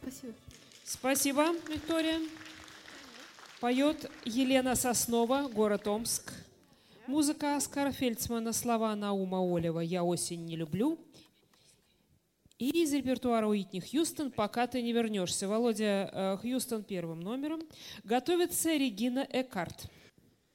Спасибо. Спасибо, Виктория. Поет Елена Соснова, город Омск. Музыка Оскара Фельдсмана, слова Наума Олева «Я осень не люблю». И из репертуара Уитни Хьюстон «Пока ты не вернешься». Володя, Хьюстон первым номером. Готовится Регина Экарт.